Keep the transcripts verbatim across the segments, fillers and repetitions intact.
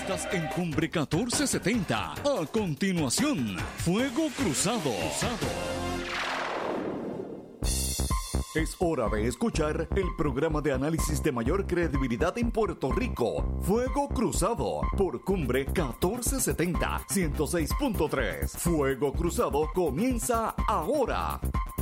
Estás en Cumbre catorce setenta. A continuación, Fuego Cruzado. Es hora de escuchar el programa de análisis de mayor credibilidad en Puerto Rico, Fuego Cruzado, por Cumbre catorce setenta, ciento seis punto tres. Fuego Cruzado comienza ahora.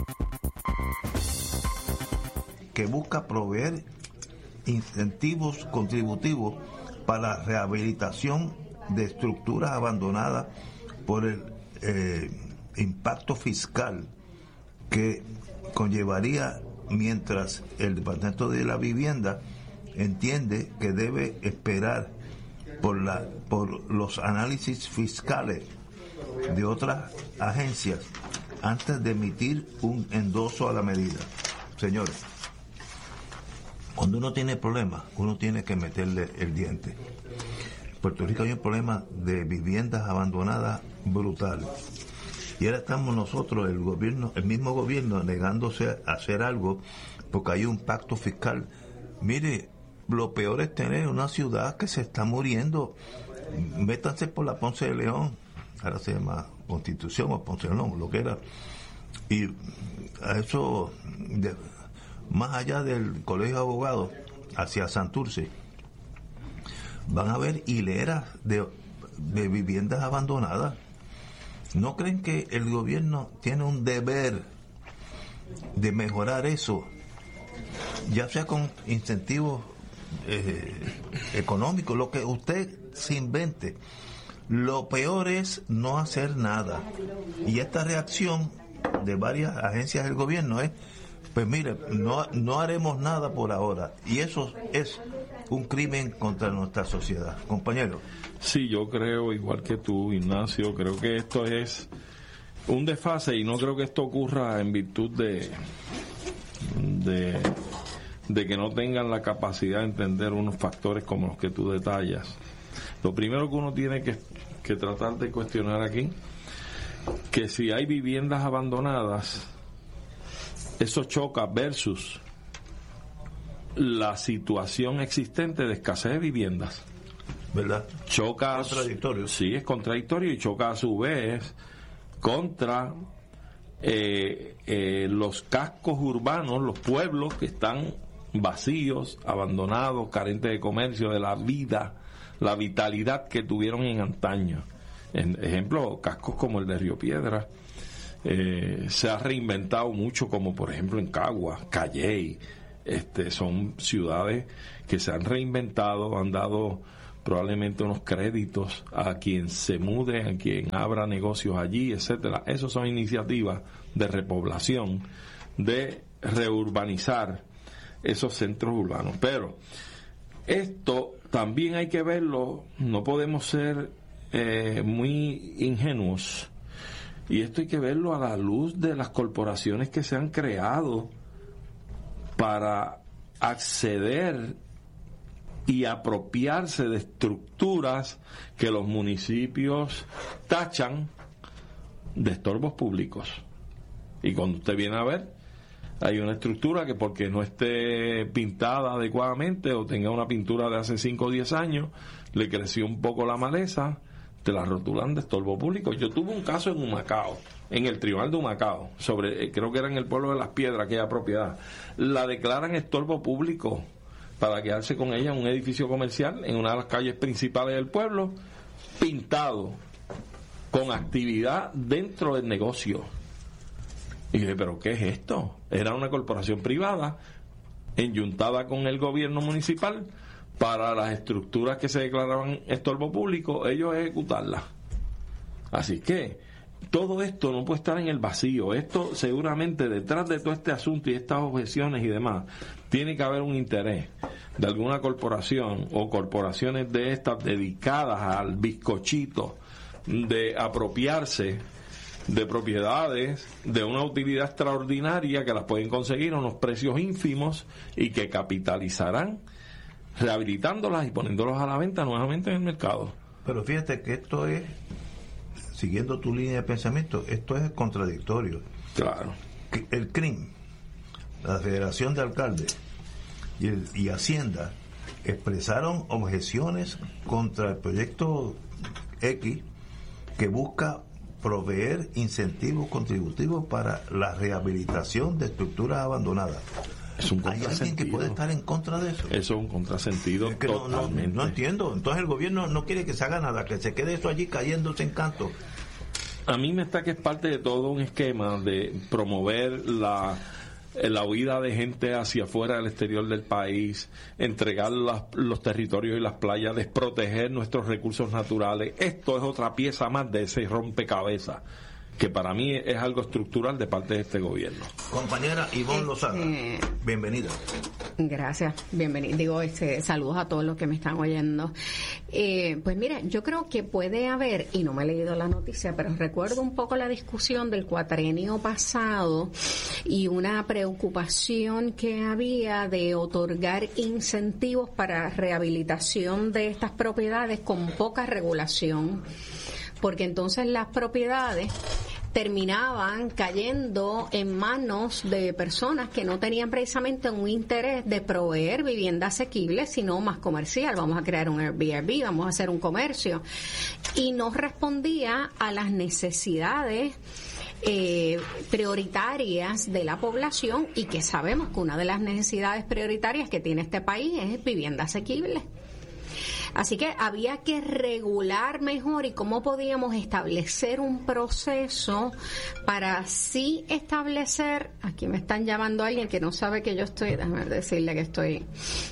Que busca proveer incentivos contributivos para la rehabilitación de estructuras abandonadas por el eh, impacto fiscal que conllevaría, mientras el Departamento de la Vivienda entiende que debe esperar por la por los análisis fiscales de otras agencias antes de emitir un endoso a la medida. Señores, cuando uno tiene problemas, uno tiene que meterle el diente. En Puerto Rico hay un problema de viviendas abandonadas brutal. Y ahora estamos nosotros, el gobierno, el mismo gobierno, negándose a hacer algo porque hay un pacto fiscal. Mire, lo peor es tener una ciudad que se está muriendo. Métanse por la Ponce de León, ahora se llama Constitución o Ponce de León, lo que era. Y a eso, de, más allá del Colegio de Abogados, hacia Santurce, van a haber hileras de, de viviendas abandonadas. ¿No creen que el gobierno tiene un deber de mejorar eso, ya sea con incentivos eh, económicos, lo que usted se invente? Lo peor es no hacer nada. Y esta reacción de varias agencias del gobierno es, pues mire, no, no haremos nada por ahora. Y eso es un crimen contra nuestra sociedad. Compañero. Sí, yo creo, igual que tú, Ignacio, creo que esto es un desfase y no creo que esto ocurra en virtud de, de, de que no tengan la capacidad de entender unos factores como los que tú detallas. Lo primero que uno tiene que, que tratar de cuestionar aquí, que si hay viviendas abandonadas, eso choca versus la situación existente de escasez de viviendas. ¿Verdad? Choca, contradictorio. Sí, es contradictorio y choca a su vez contra eh, eh, los cascos urbanos, los pueblos que están vacíos, abandonados, carentes de comercio, de la vida, la vitalidad que tuvieron en antaño. En ejemplo, cascos como el de Río Piedras, eh, se ha reinventado mucho, como por ejemplo en Cagua, Calley, este, son ciudades que se han reinventado, han dado probablemente unos créditos a quien se mude, a quien abra negocios allí, etcétera. Esas son iniciativas de repoblación, de reurbanizar esos centros urbanos. Pero esto también hay que verlo, no podemos ser eh, muy ingenuos, y esto hay que verlo a la luz de las corporaciones que se han creado para acceder y apropiarse de estructuras que los municipios tachan de estorbos públicos. Y cuando usted viene a ver, hay una estructura que porque no esté pintada adecuadamente o tenga una pintura de hace cinco o diez años, le creció un poco la maleza, te la rotulan de estorbo público. Yo tuve un caso en Humacao, en el tribunal de Humacao, sobre, creo que era en el pueblo de Las Piedras, aquella propiedad. La declaran estorbo público para quedarse con ella en un edificio comercial en una de las calles principales del pueblo, pintado con actividad dentro del negocio. Y dije, ¿pero qué es esto? Era una corporación privada enyuntada con el gobierno municipal para las estructuras que se declaraban estorbo público, ellos ejecutarlas. Así que todo esto no puede estar en el vacío. Esto seguramente detrás de todo este asunto y estas objeciones y demás tiene que haber un interés de alguna corporación o corporaciones de estas dedicadas al bizcochito de apropiarse de propiedades de una utilidad extraordinaria que las pueden conseguir a unos precios ínfimos y que capitalizarán rehabilitándolas y poniéndolas a la venta nuevamente en el mercado. Pero fíjate que esto es, siguiendo tu línea de pensamiento, esto es contradictorio. Claro. El C R I M, la Federación de Alcaldes y, el, y Hacienda expresaron objeciones contra el proyecto X, que busca proveer incentivos contributivos para la rehabilitación de estructuras abandonadas. Es un ¿Hay alguien que puede estar en contra de eso? Eso es un contrasentido es que totalmente. No, no, no entiendo. Entonces el gobierno no quiere que se haga nada, que se quede eso allí cayéndose en canto. A mí me está que es parte de todo un esquema de promover la la huida de gente hacia afuera del exterior del país, entregar las, los territorios y las playas, desproteger nuestros recursos naturales. Esto es otra pieza más de ese rompecabezas, que para mí es algo estructural de parte de este gobierno. Compañera Ivonne Lozada, eh, bienvenida. Gracias, bienvenida. Digo, este, saludos a todos los que me están oyendo. Eh, pues mira, yo creo que puede haber, y no me he leído la noticia, pero recuerdo un poco la discusión del cuatrenio pasado y una preocupación que había de otorgar incentivos para rehabilitación de estas propiedades con poca regulación, porque entonces las propiedades terminaban cayendo en manos de personas que no tenían precisamente un interés de proveer vivienda asequible, sino más comercial. Vamos a crear un Airbnb, vamos a hacer un comercio. Y no respondía a las necesidades eh, prioritarias de la población, y que sabemos que una de las necesidades prioritarias que tiene este país es vivienda asequible. Así que había que regular mejor y cómo podíamos establecer un proceso para así establecer, aquí me están llamando a alguien que no sabe que yo estoy, déjame decirle que estoy,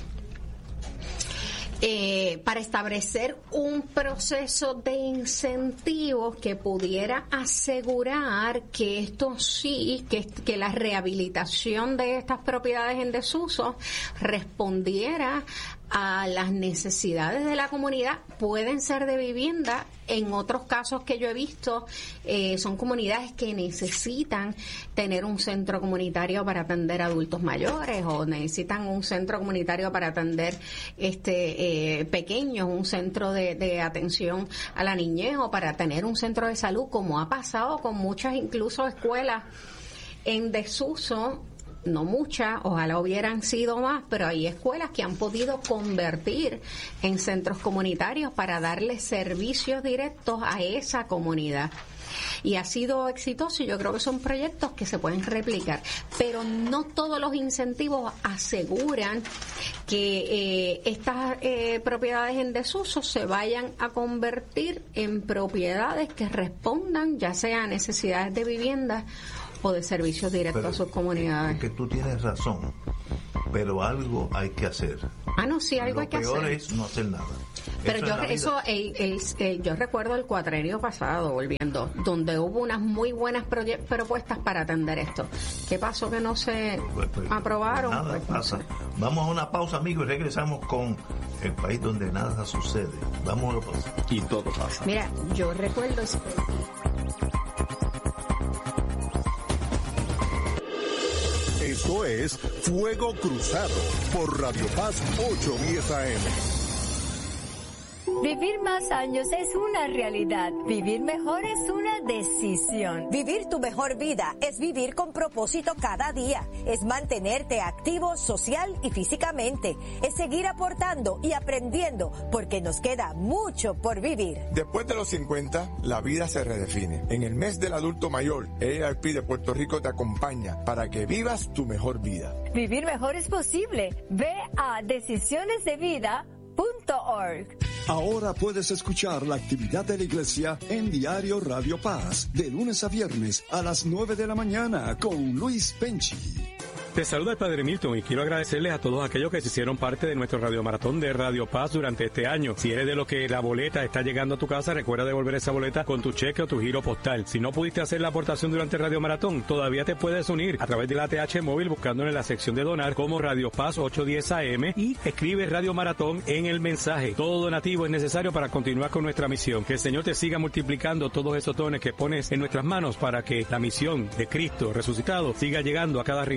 eh, para establecer un proceso de incentivos que pudiera asegurar que esto sí, que, que la rehabilitación de estas propiedades en desuso respondiera a las necesidades de la comunidad. Pueden ser de vivienda. En otros casos que yo he visto, eh, son comunidades que necesitan tener un centro comunitario para atender adultos mayores, o necesitan un centro comunitario para atender este eh, pequeños, un centro de, de atención a la niñez, o para tener un centro de salud, como ha pasado con muchas incluso escuelas en desuso. No muchas, ojalá hubieran sido más, pero hay escuelas que han podido convertir en centros comunitarios para darle servicios directos a esa comunidad. Y ha sido exitoso, y yo creo que son proyectos que se pueden replicar, pero no todos los incentivos aseguran que eh, estas eh, propiedades en desuso se vayan a convertir en propiedades que respondan ya sea a necesidades de vivienda o de servicios directos pero, a sus comunidades. Es que tú tienes razón, pero algo hay que hacer. Ah, no, sí, algo Lo hay que hacer. Lo peor es no hacer nada. Pero eso yo eso el, el, el, yo recuerdo el cuatrenio pasado, volviendo, donde hubo unas muy buenas proye- propuestas para atender esto. ¿Qué pasó que no se pues, pues, aprobaron? Nada pues, pasa. No sé. Vamos a una pausa, amigos, y regresamos con el país donde nada sucede. Vamos a una pausa. Y todo pasa. Mira, yo recuerdo ese... Esto es Fuego Cruzado por Radio Paz ochocientos diez A M. Vivir más años es una realidad. Vivir mejor es una decisión. Vivir tu mejor vida es vivir con propósito cada día. Es mantenerte activo social y físicamente. Es seguir aportando y aprendiendo porque nos queda mucho por vivir. Después de los cincuenta, la vida se redefine. En el mes del adulto mayor, A A R P de Puerto Rico te acompaña para que vivas tu mejor vida. Vivir mejor es posible. Ve a decisiones de vida punto org. Ahora puedes escuchar la actividad de la iglesia en Diario Radio Paz, de lunes a viernes a las nueve de la mañana con Luis Penchi. Te saluda el Padre Milton y quiero agradecerles a todos aquellos que se hicieron parte de nuestro radiomaratón de Radio Paz durante este año. Si eres de los que la boleta está llegando a tu casa, recuerda devolver esa boleta con tu cheque o tu giro postal. Si no pudiste hacer la aportación durante el radiomaratón, todavía te puedes unir a través de la A T H móvil buscándole en la sección de donar como Radio Paz ochocientos diez A M y escribe Radio Maratón en el mensaje. Todo donativo es necesario para continuar con nuestra misión. Que el Señor te siga multiplicando todos esos dones que pones en nuestras manos para que la misión de Cristo resucitado siga llegando a cada rincón de Puerto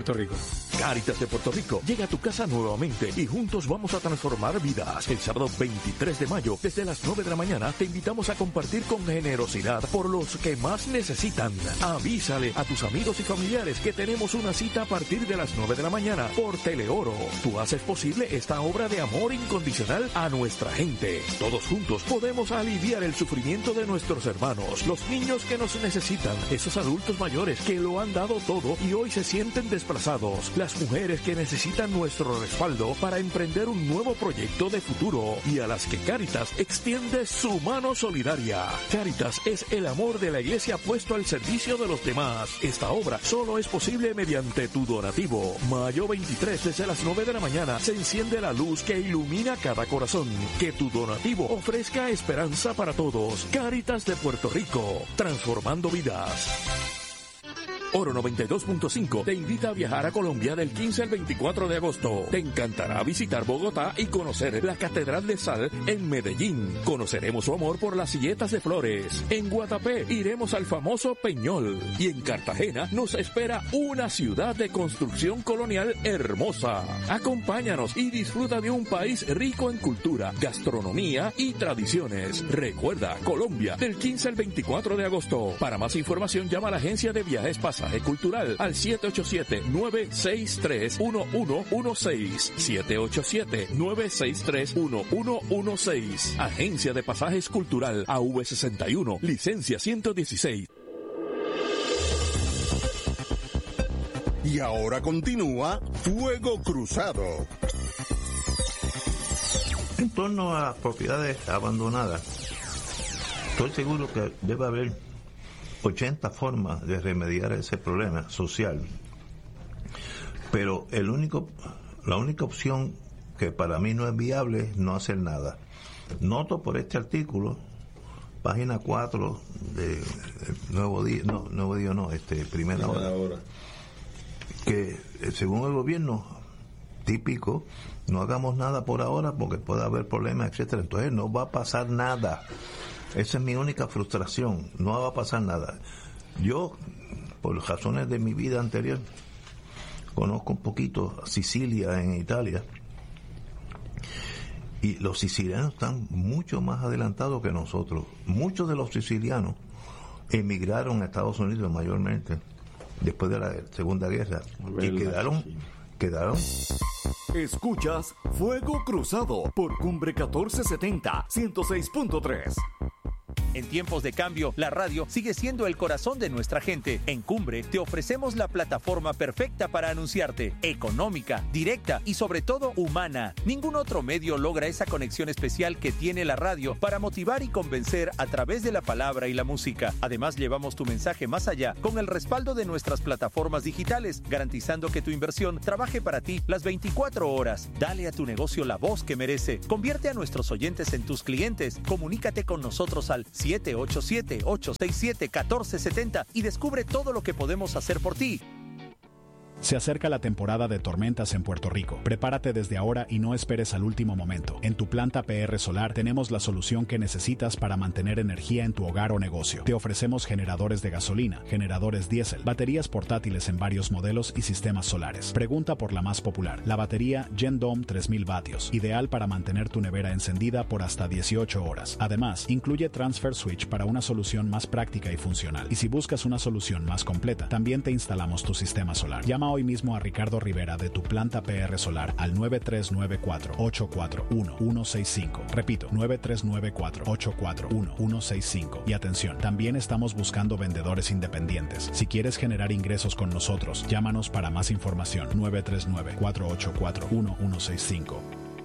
Puerto Rico. Cáritas de Puerto Rico llega a tu casa nuevamente y juntos vamos a transformar vidas. El sábado veintitrés de mayo, desde las nueve de la mañana, te invitamos a compartir con generosidad por los que más necesitan. Avísale a tus amigos y familiares que tenemos una cita a partir de las nueve de la mañana por Teleoro. Tú haces posible esta obra de amor incondicional a nuestra gente. Todos juntos podemos aliviar el sufrimiento de nuestros hermanos, los niños que nos necesitan, esos adultos mayores que lo han dado todo y hoy se sienten desplazados, las mujeres que necesitan nuestro respaldo para emprender un nuevo proyecto de futuro y a las que Cáritas extiende su mano solidaria. Cáritas es el amor de la iglesia puesto al servicio de los demás. Esta obra solo es posible mediante tu donativo. Mayo veintitrés, desde las nueve de la mañana, se enciende la luz que ilumina cada corazón. Que tu donativo ofrezca esperanza para todos. Cáritas de Puerto Rico, transformando vidas. Oro noventa y dos punto cinco te invita a viajar a Colombia del quince al veinticuatro de agosto. Te encantará visitar Bogotá y conocer la Catedral de Sal en Medellín. Conoceremos su amor por las silletas de flores. En Guatapé iremos al famoso Peñol. Y en Cartagena nos espera una ciudad de construcción colonial hermosa. Acompáñanos y disfruta de un país rico en cultura, gastronomía y tradiciones. Recuerda, Colombia, del quince al veinticuatro de agosto. Para más información llama a la agencia de viajes Pasaje Cultural al siete ocho siete, nueve seis tres, uno uno uno seis. siete ocho siete, nueve seis tres, uno uno uno seis. Agencia de Pasajes Cultural A V sesenta y uno, licencia ciento dieciséis. Y ahora continúa Fuego Cruzado. En torno a propiedades abandonadas, estoy seguro que debe haber ochenta formas de remediar ese problema social, pero el único la única opción que para mí no es viable es no hacer nada. Noto por este artículo, página cuatro de Nuevo Día, no, Nuevo Día no, este Primera Hora, hora, que según el gobierno, típico, no hagamos nada por ahora porque puede haber problemas, etcétera. Entonces no va a pasar nada. Esa es mi única frustración, no va a pasar nada. Yo, por razones de mi vida anterior, conozco un poquito Sicilia en Italia, y los sicilianos están mucho más adelantados que nosotros. Muchos de los sicilianos emigraron a Estados Unidos mayormente después de la Segunda Guerra y quedaron... quedaron Escuchas Fuego Cruzado por Cumbre catorce setenta, ciento seis punto tres. En tiempos de cambio, la radio sigue siendo el corazón de nuestra gente. En Cumbre te ofrecemos la plataforma perfecta para anunciarte, económica, directa y sobre todo humana. Ningún otro medio logra esa conexión especial que tiene la radio para motivar y convencer a través de la palabra y la música. Además, llevamos tu mensaje más allá con el respaldo de nuestras plataformas digitales, garantizando que tu inversión trabaje para ti las veinticuatro horas. Dale a tu negocio la voz que merece. Convierte a nuestros oyentes en tus clientes. Comunícate con nosotros al siete ocho siete, ocho seis siete, uno cuatro siete cero y descubre todo lo que podemos hacer por ti. Se acerca la temporada de tormentas en Puerto Rico. Prepárate desde ahora y no esperes al último momento. En tu planta P R Solar tenemos la solución que necesitas para mantener energía en tu hogar o negocio. Te ofrecemos generadores de gasolina, generadores diésel, baterías portátiles en varios modelos y sistemas solares. Pregunta por la más popular, la batería GenDome tres mil vatios, ideal para mantener tu nevera encendida por hasta dieciocho horas. Además, incluye Transfer Switch para una solución más práctica y funcional. Y si buscas una solución más completa, también te instalamos tu sistema solar. Llama hoy mismo a Ricardo Rivera de tu planta P R Solar al nueve tres nueve cuatro, ocho cuatro uno, uno seis cinco. Repito, nueve tres nueve cuatro, ocho cuatro uno, uno seis cinco. Y atención, también estamos buscando vendedores independientes. Si quieres generar ingresos con nosotros, llámanos para más información. nueve tres nueve cuatro ocho cuatro uno, uno seis cinco.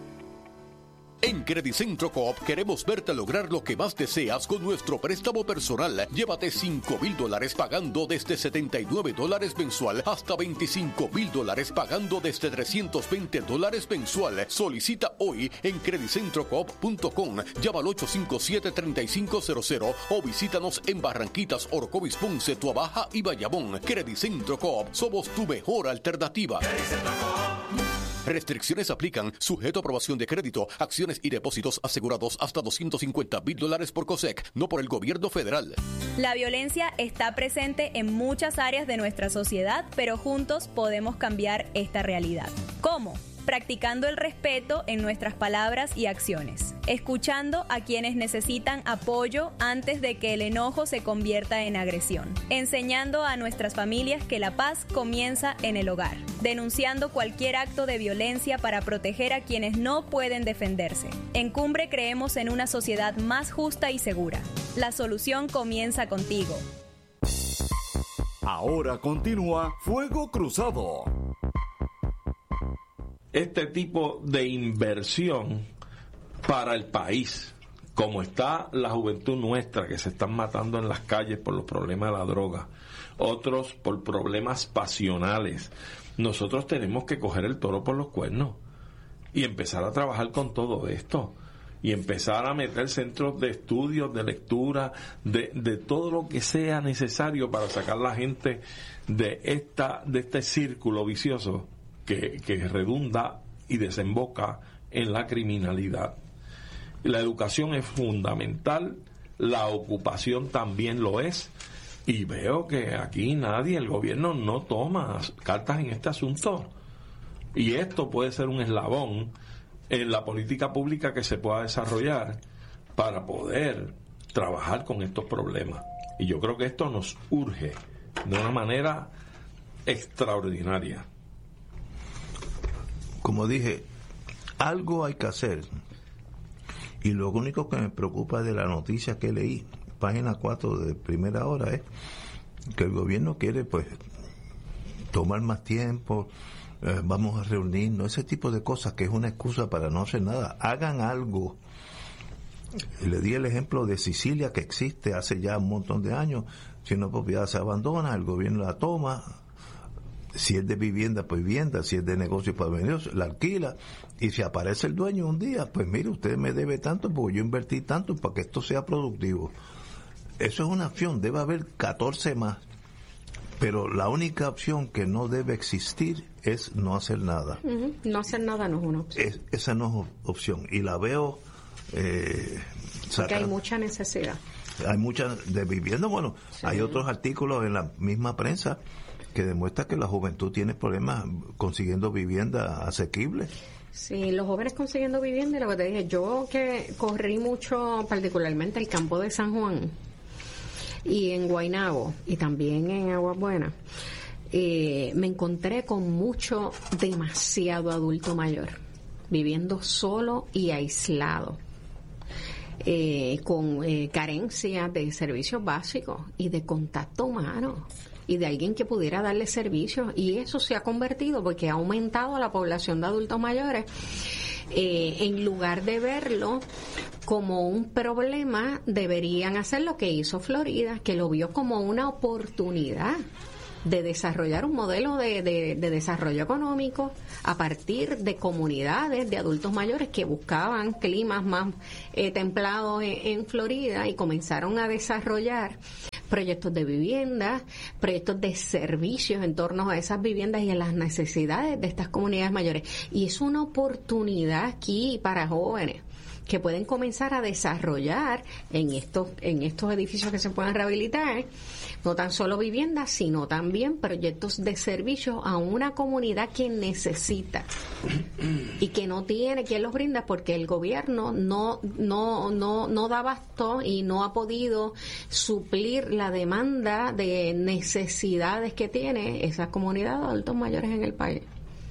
En Credicentro Coop queremos verte lograr lo que más deseas con nuestro préstamo personal. Llévate cinco mil dólares pagando desde setenta y nueve dólares mensual hasta veinticinco mil dólares pagando desde trescientos veinte dólares mensual. Solicita hoy en credicentro coop punto com. Llama al ocho cinco siete, tres cinco cero cero o visítanos en Barranquitas, Orocovis, Ponce, Tuabaja y Bayamón. Credicentro Coop, somos tu mejor alternativa. Restricciones aplican, sujeto a aprobación de crédito, acciones y depósitos asegurados hasta doscientos cincuenta mil dólares por COSEC, no por el gobierno federal. La violencia está presente en muchas áreas de nuestra sociedad, pero juntos podemos cambiar esta realidad. ¿Cómo? Practicando el respeto en nuestras palabras y acciones, escuchando a quienes necesitan apoyo antes de que el enojo se convierta en agresión, enseñando a nuestras familias que la paz comienza en el hogar, denunciando cualquier acto de violencia para proteger a quienes no pueden defenderse. En Cumbre creemos en una sociedad más justa y segura. La solución comienza contigo. Ahora continúa Fuego Cruzado. Este tipo de inversión para el país, como está la juventud nuestra que se están matando en las calles por los problemas de la droga, otros por problemas pasionales, nosotros tenemos que coger el toro por los cuernos y empezar a trabajar con todo esto y empezar a meter centros de estudios, de lectura, de, de todo lo que sea necesario para sacar a la gente de esta de este círculo vicioso Que, que redunda y desemboca en la criminalidad. La educación es fundamental, la ocupación también lo es, y veo que aquí nadie, el gobierno no toma cartas en este asunto, y esto puede ser un eslabón en la política pública que se pueda desarrollar para poder trabajar con estos problemas, y yo creo que esto nos urge de una manera extraordinaria. Como dije, algo hay que hacer. Y lo único que me preocupa de la noticia que leí, página cuatro de Primera Hora, es que el gobierno quiere pues tomar más tiempo, eh, vamos a reunirnos, ese tipo de cosas que es una excusa para no hacer nada. Hagan algo. Le di el ejemplo de Sicilia, que existe hace ya un montón de años. Si una propiedad se abandona, el gobierno la toma. Si es de vivienda, pues vivienda. Si es de negocio, pues negocio, la alquila. Y si aparece el dueño un día, pues mire, usted me debe tanto porque yo invertí tanto para que esto sea productivo. Eso es una opción. Debe haber catorce más. Pero la única opción que no debe existir es no hacer nada. Uh-huh. No hacer nada no es una opción. Es, esa no es opción. Y la veo... Eh, Porque hay mucha necesidad. Hay mucha de vivienda. Bueno, sí. Hay otros artículos en la misma prensa que demuestra que la juventud tiene problemas consiguiendo vivienda asequible. Sí, los jóvenes consiguiendo vivienda, lo que te dije, yo que corrí mucho, particularmente el campo de San Juan y en Guaynabo y también en Aguas Buenas, eh, me encontré con mucho, demasiado adulto mayor, viviendo solo y aislado. Eh, con eh, carencia de servicios básicos y de contacto humano y de alguien que pudiera darle servicios, y eso se ha convertido porque ha aumentado la población de adultos mayores. Eh, en lugar de verlo como un problema, deberían hacer lo que hizo Florida, que lo vio como una oportunidad de desarrollar un modelo de, de, de desarrollo económico a partir de comunidades de adultos mayores que buscaban climas más eh, templados en, en Florida, y comenzaron a desarrollar proyectos de vivienda, proyectos de servicios en torno a esas viviendas y a las necesidades de estas comunidades mayores. Y es una oportunidad aquí para jóvenes que pueden comenzar a desarrollar en estos en estos edificios que se puedan rehabilitar, no tan solo viviendas, sino también proyectos de servicios a una comunidad que necesita y que no tiene quien los brinda, porque el gobierno no no no no da abasto y no ha podido suplir la demanda de necesidades que tiene esa comunidad de adultos mayores en el país.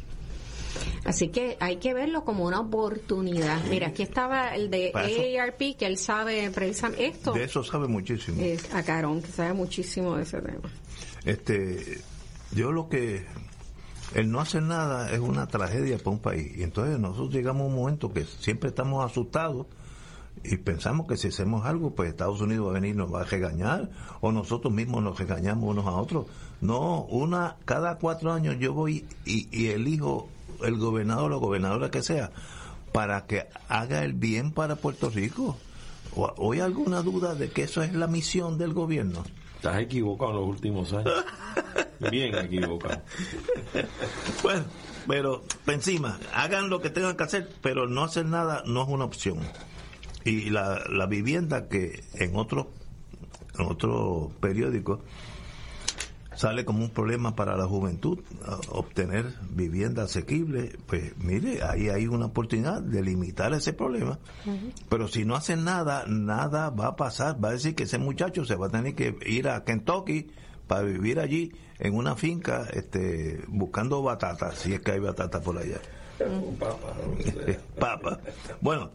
Así que hay que verlo como una oportunidad. Mira, aquí estaba el de A A R P, que él sabe precisamente esto. De eso sabe muchísimo. Es a Carón, que sabe muchísimo de ese tema. Este, yo lo que... El no hacer nada es una tragedia para un país. Y entonces nosotros llegamos a un momento que siempre estamos asustados y pensamos que si hacemos algo, pues Estados Unidos va a venir y nos va a regañar, o nosotros mismos nos regañamos unos a otros. No, una cada cuatro años yo voy y, y elijo el gobernador o gobernadora que sea para que haga el bien para Puerto Rico. ¿O hay alguna duda de que eso es la misión del gobierno? Estás equivocado en los últimos años. Bien equivocado. Bueno, pero encima, hagan lo que tengan que hacer, pero no hacer nada no es una opción. Y la, la vivienda que en otros en otro periódicos sale como un problema para la juventud, obtener vivienda asequible, pues mire, ahí hay una oportunidad de limitar ese problema. Uh-huh. Pero si no hacen nada, nada va a pasar. Va a decir que ese muchacho se va a tener que ir a Kentucky para vivir allí en una finca, este, buscando batata, si es que hay batata por allá. Uh-huh. Papa, Papa. Bueno,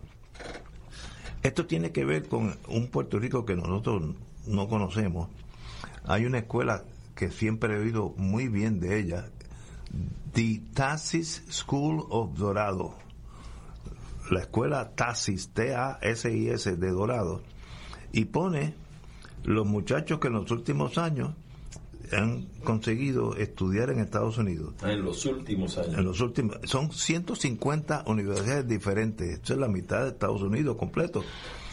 esto tiene que ver con un Puerto Rico que nosotros no conocemos. Hay una escuela que siempre he oído muy bien de ella, The Tassis School of Dorado, la escuela Tassis, T A S I S de Dorado, y pone los muchachos que en los últimos años han conseguido estudiar en Estados Unidos. En los últimos años. En los últimos, son ciento cincuenta universidades diferentes, esto es la mitad de Estados Unidos completo.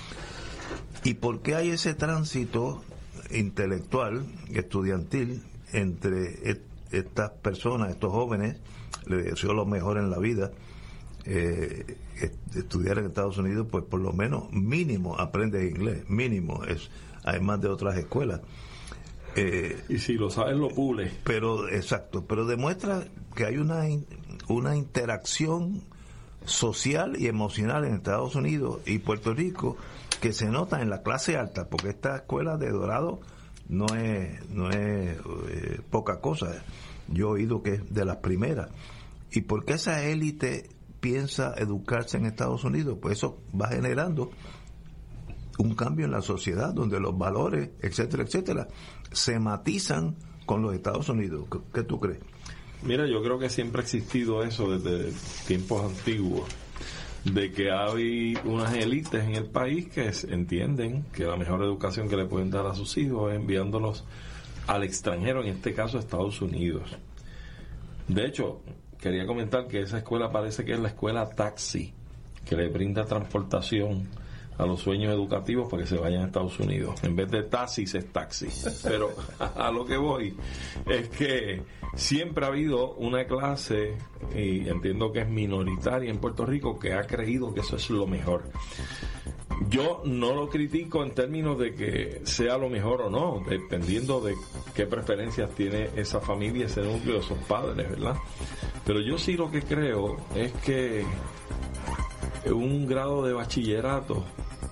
¿Y por qué hay ese tránsito intelectual, estudiantil, entre et, estas personas, estos jóvenes? Les deseo lo mejor en la vida. Eh, estudiar en Estados Unidos, pues por lo menos mínimo aprende inglés, mínimo, es además de otras escuelas. Eh, y si lo sabes, lo pule. Pero, exacto, pero demuestra que hay una, una interacción social y emocional en Estados Unidos y Puerto Rico que se nota en la clase alta, porque esta escuela de Dorado no es no es eh, poca cosa. Yo he oído que es de las primeras. ¿Y por qué esa élite piensa educarse en Estados Unidos? Pues eso va generando un cambio en la sociedad donde los valores, etcétera, etcétera, se matizan con los Estados Unidos. ¿Qué, qué tú crees? Mira, yo creo que siempre ha existido eso desde tiempos antiguos, de que hay unas élites en el país que entienden que la mejor educación que le pueden dar a sus hijos es enviándolos al extranjero, en este caso a Estados Unidos. De hecho, quería comentar que esa escuela parece que es la escuela taxi, que le brinda transportación a los sueños educativos para que se vayan a Estados Unidos. En vez de taxis es taxi. Pero a lo que voy es que siempre ha habido una clase, y entiendo que es minoritaria en Puerto Rico, que ha creído que eso es lo mejor. Yo no lo critico en términos de que sea lo mejor o no, dependiendo de qué preferencias tiene esa familia, ese núcleo, esos padres, ¿verdad? Pero yo sí lo que creo es que un grado de bachillerato,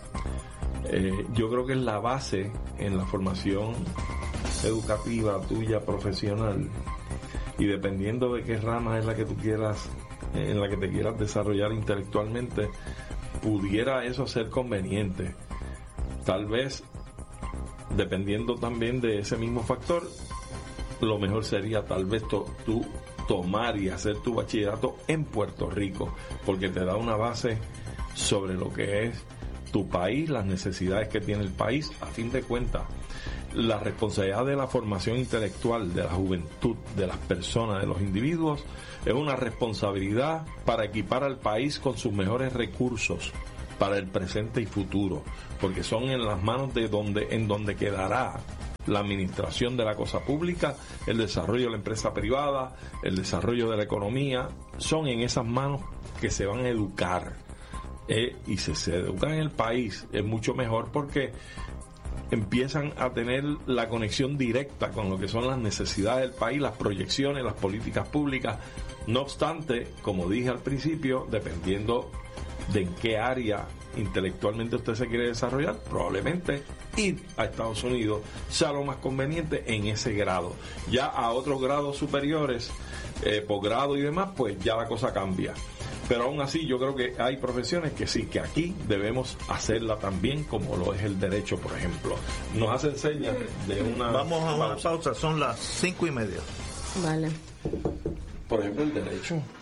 eh, yo creo que es la base en la formación educativa tuya, profesional, y dependiendo de qué rama es la que tú quieras, en la que te quieras desarrollar intelectualmente, pudiera eso ser conveniente. Tal vez, dependiendo también de ese mismo factor, lo mejor sería tal vez to, tú tomar y hacer tu bachillerato en Puerto Rico, porque te da una base sobre lo que es tu país, las necesidades que tiene el país. A fin de cuentas, la responsabilidad de la formación intelectual de la juventud, de las personas, de los individuos, es una responsabilidad para equipar al país con sus mejores recursos para el presente y futuro, porque son en las manos de donde, en donde quedará la administración de la cosa pública, el desarrollo de la empresa privada, el desarrollo de la economía. Son en esas manos que se van a educar, eh, y si se educan en el país es mucho mejor, porque empiezan a tener la conexión directa con lo que son las necesidades del país, las proyecciones, las políticas públicas. No obstante, como dije al principio, dependiendo de en qué área intelectualmente usted se quiere desarrollar, probablemente ir a Estados Unidos sea lo más conveniente en ese grado. Ya a otros grados superiores, eh, posgrado y demás, pues ya la cosa cambia. Pero aún así yo creo que hay profesiones que sí, que aquí debemos hacerla también, como lo es el derecho, por ejemplo. Nos hacen señas de una... Vamos a una pausa, son las cinco y media. Vale. Por ejemplo, el derecho.